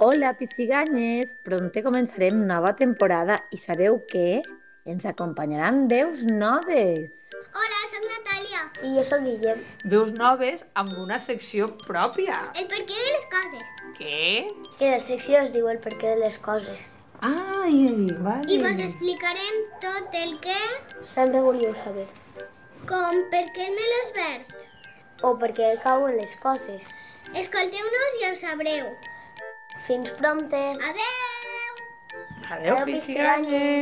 Hola, pisciganyes! Pronte començarem nova temporada i sabeu què? Ens acompanyaran veus noves. Hola, sóc Natàlia. I jo sóc Guillem. Veus noves amb una secció pròpia. El perquè de les coses. Què? Que la secció es diu el perquè de les coses. Ai, vale. I vos explicarem tot el que... Sempre volíeu saber. Com per què el meló és verd. O per què cauen les coses. Escolteu-nos i ho sabreu. Fins prompte! Adeu! Adéu, pisciganyes.